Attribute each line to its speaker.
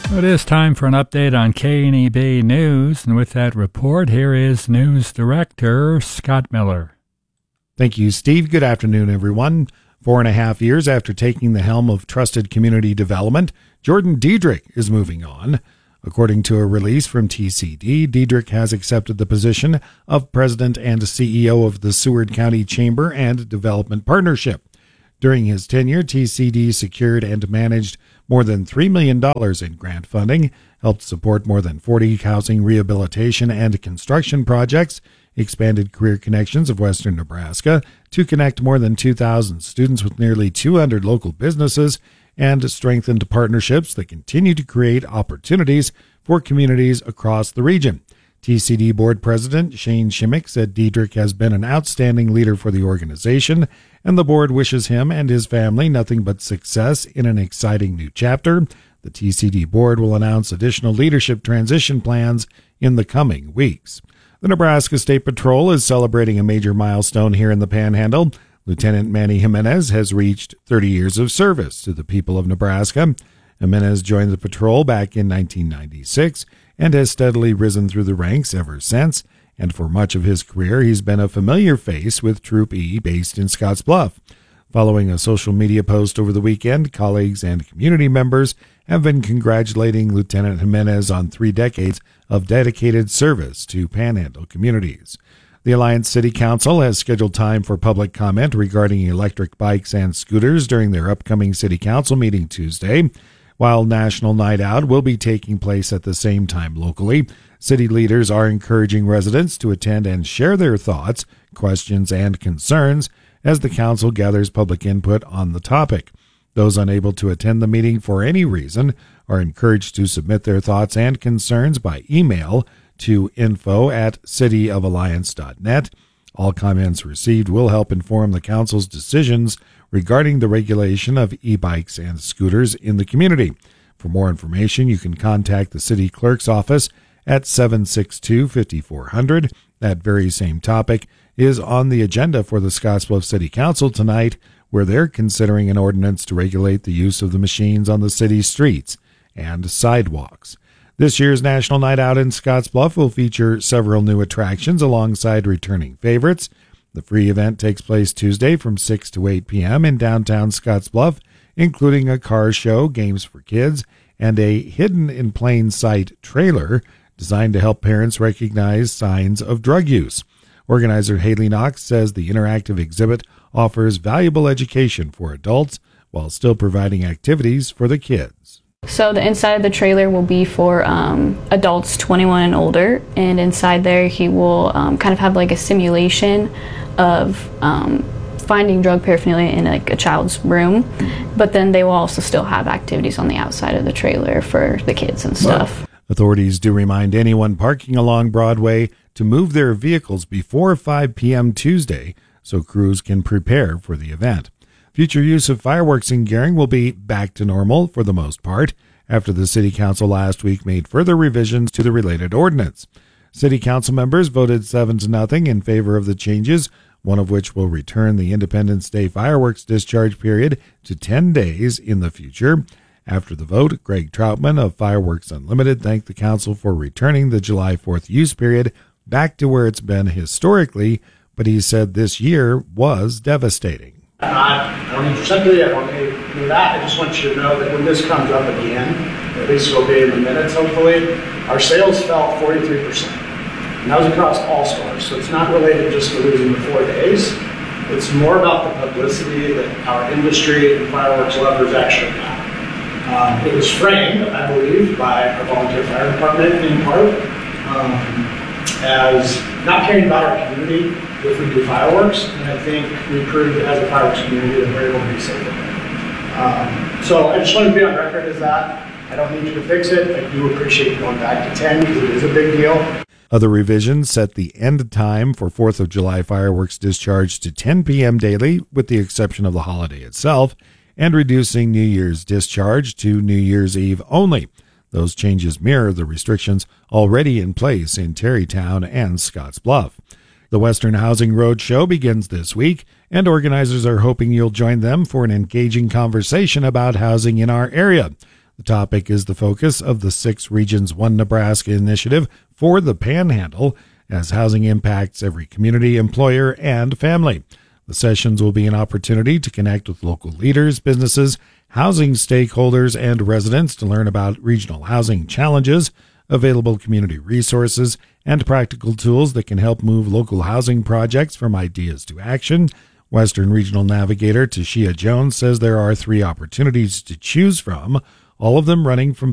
Speaker 1: It is time for an update on KNEB News, and with that report, here is News Director Scott Miller.
Speaker 2: Thank you, Steve. Good afternoon, everyone. 4.5 years after taking the helm of Trusted Community Development, Jordan Diedrich is moving on. According to a release from TCD, Diedrich has accepted the position of President and CEO of the Seward County Chamber and Development Partnership. During his tenure, TCD secured and managed more than $3 million in grant funding, helped support more than 40 housing rehabilitation and construction projects, expanded Career Connections of Western Nebraska to connect more than 2,000 students with nearly 200 local businesses, and strengthened partnerships that continue to create opportunities for communities across the region. TCD Board President Shane Shimmick said Diedrich has been an outstanding leader for the organization, and the board wishes him and his family nothing but success in an exciting new chapter. The TCD board will announce additional leadership transition plans in the coming weeks. The Nebraska State Patrol is celebrating a major milestone here in the Panhandle. Lieutenant Manny Jimenez has reached 30 years of service to the people of Nebraska. Jimenez joined the patrol back in 1996 and has steadily risen through the ranks ever since, and for much of his career he's been a familiar face with Troop E based in Scottsbluff. Following a social media post over the weekend, colleagues and community members have been congratulating Lieutenant Jimenez on 3 decades of dedicated service to Panhandle communities. The Alliance City Council has scheduled time for public comment regarding electric bikes and scooters during their upcoming City Council meeting Tuesday. While National Night Out will be taking place at the same time locally, city leaders are encouraging residents to attend and share their thoughts, questions, and concerns as the council gathers public input on the topic. Those unable to attend the meeting for any reason are encouraged to submit their thoughts and concerns by email to info@cityofalliance.net. All comments received will help inform the council's decisions regarding the regulation of e-bikes and scooters in the community. For more information, you can contact the city clerk's office at 762-5400. That very same topic is on the agenda for the Scottsbluff City Council tonight, where they're considering an ordinance to regulate the use of the machines on the city streets and sidewalks. This year's National Night Out in Scottsbluff will feature several new attractions alongside returning favorites. The free event takes place Tuesday from 6 to 8 p.m. in downtown Scottsbluff, including a car show, games for kids, and a hidden in plain sight trailer designed to help parents recognize signs of drug use. Organizer Haley Knox says the interactive exhibit offers valuable education for adults while still providing activities for the kids.
Speaker 3: So the inside of the trailer will be for adults 21 and older, and inside there he will kind of have like a simulation of finding drug paraphernalia in like a child's room, but then they will also still have activities on the outside of the trailer for the kids and stuff.
Speaker 2: Authorities do remind anyone parking along Broadway to move their vehicles before 5 p.m. Tuesday so crews can prepare for the event. Future use of fireworks in Gering will be back to normal for the most part after the City Council last week made further revisions to the related ordinance. City Council members voted 7-0 in favor of the changes, one of which will return the Independence Day fireworks discharge period to 10 days in the future. After the vote, Greg Troutman of Fireworks Unlimited thanked the council for returning the July 4th use period back to where it's been historically, but he said this year was devastating.
Speaker 4: I don't need your sympathy, I don't need that. I just want you to know that when this comes up again, at least it'll be in the minutes hopefully, our sales fell 43%. And that was across all stores. So it's not related just to losing the 4 days. It's more about the publicity that our industry and fireworks lovers actually got. It was framed, I believe, by our volunteer fire department in part as not caring about our community if we do fireworks, and I think we proved as a fireworks community that we're able to be safe with it. So I just want to be on record as that. I don't need you to fix it. I do appreciate you going back to 10 because it is a big deal.
Speaker 2: Other revisions set the end time for 4th of July fireworks discharge to 10 p.m. daily, with the exception of the holiday itself, and reducing New Year's discharge to New Year's Eve only. Those changes mirror the restrictions already in place in Terrytown and Scottsbluff. The Western Housing Roadshow begins this week, and organizers are hoping you'll join them for an engaging conversation about housing in our area. The topic is the focus of the 6 Regions 1 Nebraska initiative for the Panhandle, as housing impacts every community, employer, and family. The sessions will be an opportunity to connect with local leaders, businesses, housing stakeholders, and residents to learn about regional housing challenges, available community resources, and practical tools that can help move local housing projects from ideas to action. Western Regional Navigator Tashia Jones says there are 3 opportunities to choose from, all of them running from